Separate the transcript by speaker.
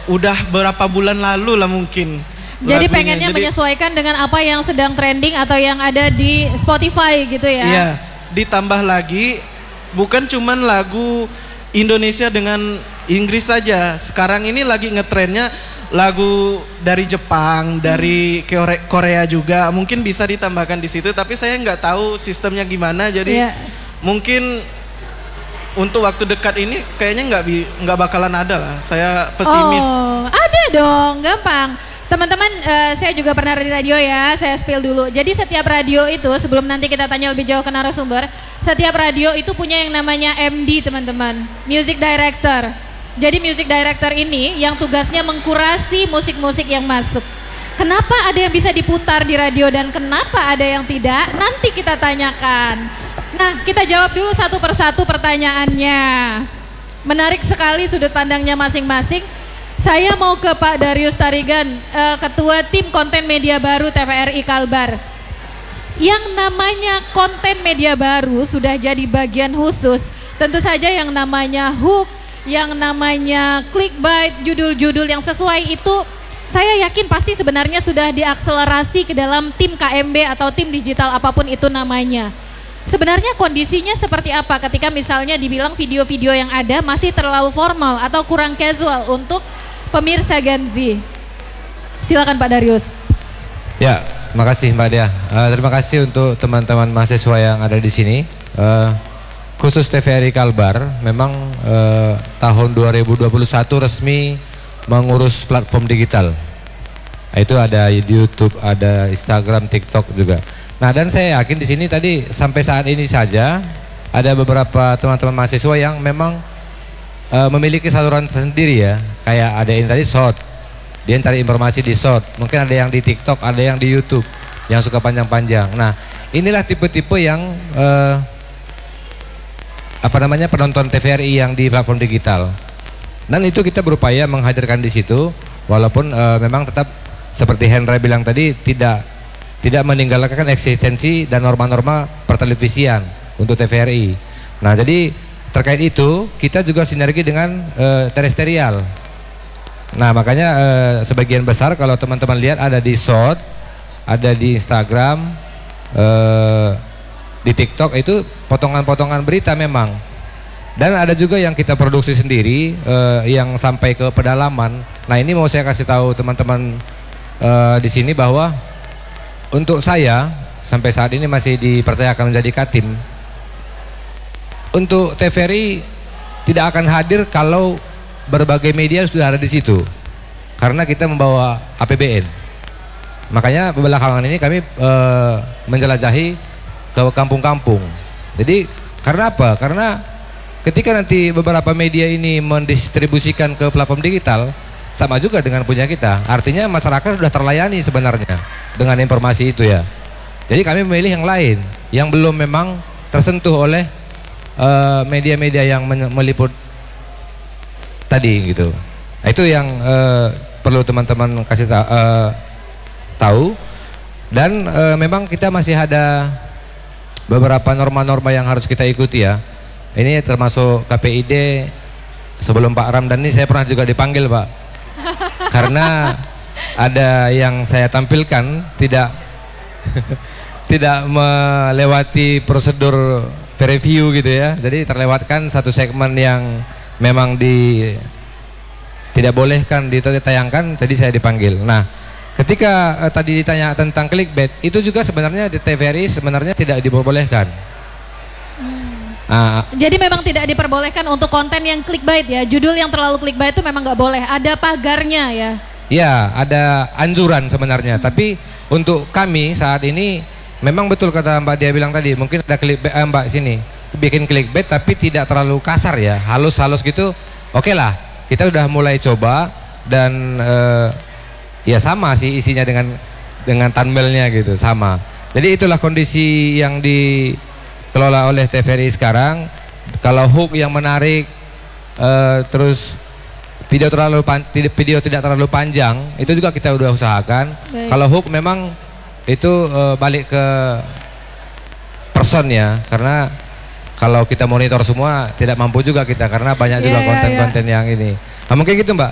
Speaker 1: udah berapa bulan lalu lah mungkin.
Speaker 2: Jadi
Speaker 1: lagunya.
Speaker 2: pengennya menyesuaikan dengan apa yang sedang trending atau yang ada di Spotify gitu ya?
Speaker 1: Iya, ditambah lagi bukan cuman lagu Indonesia dengan Inggris saja. Sekarang ini lagi ngetrennya lagu dari Jepang, dari Korea juga. Mungkin bisa ditambahkan di situ, tapi saya nggak tahu sistemnya gimana. Jadi mungkin untuk waktu dekat ini kayaknya nggak bakalan ada lah. Saya pesimis.
Speaker 2: Oh, ada dong, gampang. Teman-teman, saya juga pernah di radio ya, saya spill dulu. Jadi setiap radio itu, sebelum nanti kita tanya lebih jauh ke narasumber, setiap radio itu punya yang namanya MD teman-teman, Music Director. Jadi Music Director ini yang tugasnya mengkurasi musik-musik yang masuk. Kenapa ada yang bisa diputar di radio dan kenapa ada yang tidak? Nanti kita tanyakan. Nah, kita jawab dulu satu persatu pertanyaannya. Menarik sekali sudut pandangnya masing-masing. Saya mau ke Pak Darius Tarigan, Ketua Tim Konten Media Baru TVRI Kalbar. Yang namanya konten media baru sudah jadi bagian khusus. Tentu saja yang namanya hook, yang namanya clickbait, judul-judul yang sesuai itu saya yakin pasti sebenarnya sudah diakselerasi ke dalam tim KMB atau tim digital apapun itu namanya. Sebenarnya kondisinya seperti apa ketika misalnya dibilang video-video yang ada masih terlalu formal atau kurang casual untuk pemirsa Gen Z. Silakan Pak Darius.
Speaker 3: Ya, terima kasih Mbak Dia. Terima kasih untuk teman-teman mahasiswa yang ada di sini. Khusus TVRI Kalbar, memang tahun 2021 resmi mengurus platform digital. Itu ada YouTube, ada Instagram, TikTok juga. Nah, dan saya yakin di sini tadi sampai saat ini saja ada beberapa teman-teman mahasiswa yang memang memiliki saluran sendiri ya, kayak ada yang tadi short, dia cari informasi di short, mungkin ada yang di TikTok, ada yang di YouTube yang suka panjang-panjang. Nah, inilah tipe-tipe yang penonton TVRI yang di platform digital. Dan itu kita berupaya menghadirkan di situ, walaupun memang tetap seperti Hendra bilang tadi tidak meninggalkan eksistensi dan norma-norma pertelevisian untuk TVRI. Nah, jadi terkait itu kita juga sinergi dengan terestrial. Nah, makanya sebagian besar kalau teman-teman lihat ada di short, ada di Instagram, di TikTok itu potongan-potongan berita memang. Dan ada juga yang kita produksi sendiri yang sampai ke pedalaman. Nah, ini mau saya kasih tahu teman-teman di sini bahwa untuk saya sampai saat ini masih dipercayakan menjadi Katim. Untuk TVRI tidak akan hadir kalau berbagai media sudah ada di situ, karena kita membawa APBN. Makanya belakangan ini kami menjelajahi ke kampung-kampung. Jadi karena apa? Karena ketika nanti beberapa media ini mendistribusikan ke platform digital, sama juga dengan punya kita. Artinya masyarakat sudah terlayani sebenarnya dengan informasi itu ya. Jadi kami memilih yang lain, yang belum memang tersentuh oleh media-media yang meliput tadi gitu. Nah, itu yang perlu teman-teman kasih tahu. Dan memang kita masih ada beberapa norma-norma yang harus kita ikuti ya. Ini termasuk KPID. Sebelum Pak Ramdan ini saya pernah juga dipanggil Pak, karena ada yang saya tampilkan tidak melewati prosedur review gitu ya. Jadi terlewatkan satu segmen yang memang tidak bolehkan ditayangkan, jadi saya dipanggil. Nah, ketika tadi ditanya tentang clickbait, itu juga sebenarnya di TVRI sebenarnya tidak diperbolehkan.
Speaker 2: Jadi memang tidak diperbolehkan untuk konten yang clickbait ya. Judul yang terlalu clickbait itu memang nggak boleh. Ada pagarnya ya. Ya,
Speaker 3: ada anjuran sebenarnya. Tapi untuk kami saat ini memang betul kata Mbak Dia bilang tadi, mungkin ada clickbait Mbak sini bikin clickbait tapi tidak terlalu kasar ya, halus-halus gitu. Oke lah, kita udah mulai coba dan ya sama sih isinya dengan thumbnailnya gitu sama. Jadi itulah kondisi yang dikelola oleh TVRI sekarang. Kalau hook yang menarik, terus video tidak terlalu panjang, itu juga kita udah usahakan. Kalau hook memang itu balik ke person ya, karena kalau kita monitor semua tidak mampu juga kita, karena banyak juga konten-konten yang ini. Nah, mungkin gitu Mbak.